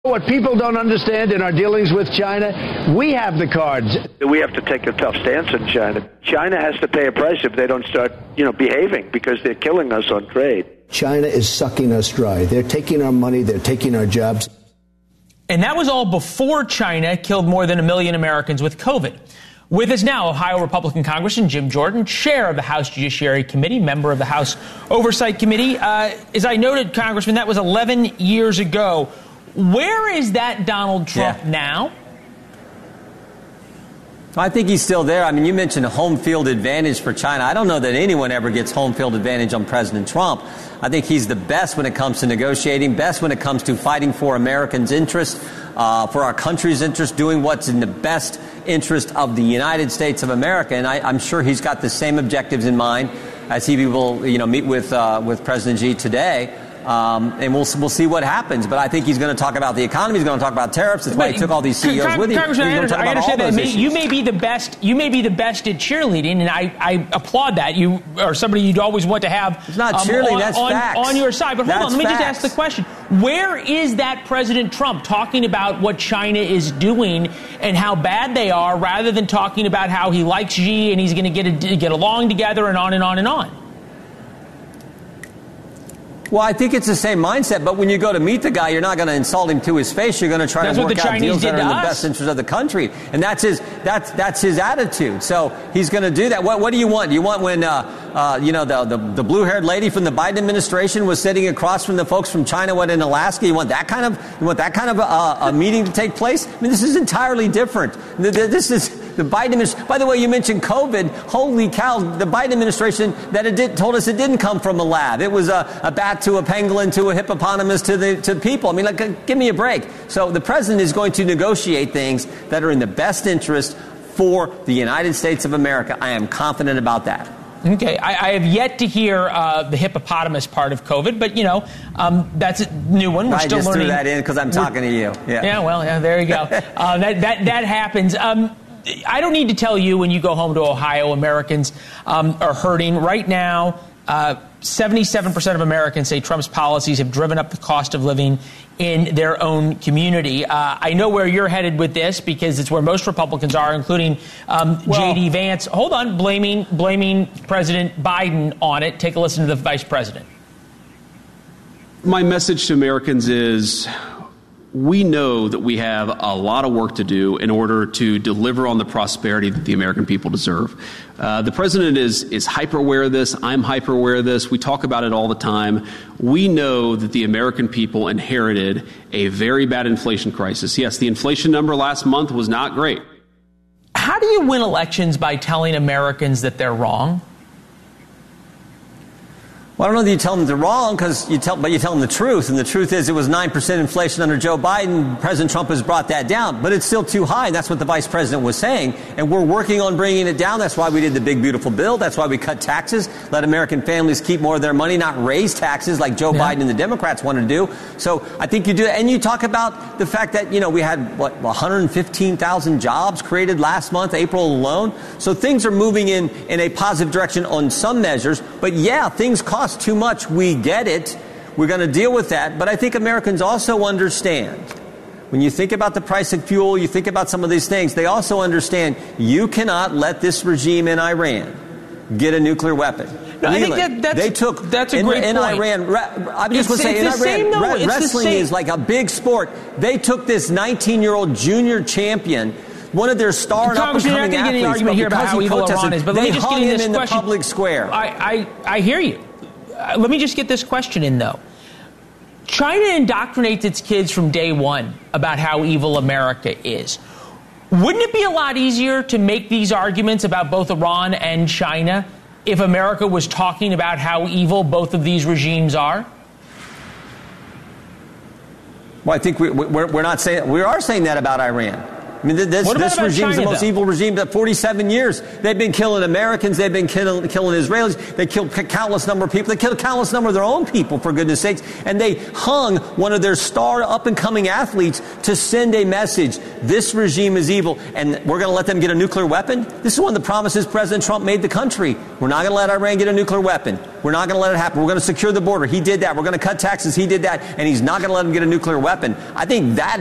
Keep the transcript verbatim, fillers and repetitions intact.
What people don't understand in our dealings with China, we have the cards. We have to take a tough stance in China. China has to pay a price if they don't start, you know, behaving, because they're killing us on trade. China is sucking us dry. They're taking our money. They're taking our jobs. And that was all before China killed more than a million Americans with COVID. With us now, Ohio Republican Congressman Jim Jordan, chair of the House Judiciary Committee, member of the House Oversight Committee. Uh, as I noted, Congressman, that was eleven years ago. Where is that Donald Trump yeah. now? I think he's still there. I mean, you mentioned a home field advantage for China. I don't know that anyone ever gets home field advantage on President Trump. I think he's the best when it comes to negotiating, best when it comes to fighting for Americans' interests, uh, for our country's interest, doing what's in the best interest of the United States of America. And I, I'm sure he's got the same objectives in mind as he will, you know, meet with uh, with President Xi today. Um, and we'll we'll see what happens. But I think he's going to talk about the economy. He's going to talk about tariffs. That's why he took all these C E Os Con- with him. He's going to talk about all those issues. You may be the best. You may be the best at cheerleading, and I, I applaud that. You are somebody you'd always want to have. It's not cheerleading. Um, on, that's on, facts. on your side. But hold that's on. Let me facts. just ask the question: where is that President Trump talking about what China is doing and how bad they are, rather than talking about how he likes Xi and he's going to get a, get along together and on and on and on? Well, I think it's the same mindset, but when you go to meet the guy, you're not going to insult him to his face. You're going to try that's to work out Chinese deals that are in the us. best interest of the country, and that's his that's that's his attitude. So he's going to do that. What what do you want? Do you want when uh, uh, you know the, the the blue-haired lady from the Biden administration was sitting across from the folks from China, what in Alaska? You want that kind of you want that kind of uh, a meeting to take place? I mean, this is entirely different. This is. The Biden administration, by the way, you mentioned COVID. Holy cow, the Biden administration that it did, told us it didn't come from a lab. It was a, a bat to a pangolin to a hippopotamus to the to people. I mean, like, give me a break. So the president is going to negotiate things that are in the best interest for the United States of America. I am confident about that. Okay, I, I have yet to hear uh, the hippopotamus part of COVID, but, you know, um, that's a new one. We're I still just learning. threw that in because I'm talking to you. Yeah, yeah well, yeah, there you go. uh, that, that, that happens. Um, I don't need to tell you when you go home to Ohio, Americans um, are hurting. Right now, uh, seventy-seven percent of Americans say Trump's policies have driven up the cost of living in their own community. Uh, I know where you're headed with this because it's where most Republicans are, including um, well, J D Vance. Hold on, blaming blaming President Biden on it. Take a listen to the vice president. My message to Americans is, we know that we have a lot of work to do in order to deliver on the prosperity that the American people deserve. Uh, the president is is hyper aware of this. I'm hyper aware of this. We talk about it all the time. We know that the American people inherited a very bad inflation crisis. Yes, the inflation number last month was not great. How do you win elections by telling Americans that they're wrong? Well, I don't know that you tell them they're wrong, because you tell, but you tell them the truth. And the truth is it was nine percent inflation under Joe Biden. President Trump has brought that down, but it's still too high. And that's what the vice president was saying. And we're working on bringing it down. That's why we did the big, beautiful bill. That's why we cut taxes, let American families keep more of their money, not raise taxes like Joe yeah. Biden and the Democrats wanted to do. So I think you do that. And you talk about the fact that, you know, we had, what, one hundred fifteen thousand jobs created last month, April alone. So things are moving in, in a positive direction on some measures. But yeah, things cost too much. We get it. We're going to deal with that. But I think Americans also understand, when you think about the price of fuel, you think about some of these things, they also understand you cannot let this regime in Iran get a nuclear weapon. No, I think that, that's, they took that's a in, great in point. Iran. I'm just going to say, in Iran, same, though, re- wrestling is like a big sport. They took this nineteen-year-old junior champion, one of their star and up-and-coming athletes, argument here about how evil Iran is, but let they me just hung get in him this in question. the public square. I, I, I hear you. Uh, let me just get this question in, though. China indoctrinates its kids from day one about how evil America is. Wouldn't it be a lot easier to make these arguments about both Iran and China if America was talking about how evil both of these regimes are? Well, I think we, we're, we're not saying, we are saying that about Iran. I mean, this, what this regime is the most though? evil regime in forty-seven years. They've been killing Americans. They've been killing, killing Israelis. They killed a countless number of people. They killed a countless number of their own people, for goodness sakes. And they hung one of their star up-and-coming athletes to send a message. This regime is evil, and we're going to let them get a nuclear weapon? This is one of the promises President Trump made the country. We're not going to let Iran get a nuclear weapon. We're not going to let it happen. We're going to secure the border. He did that. We're going to cut taxes. He did that. And he's not going to let them get a nuclear weapon. I think that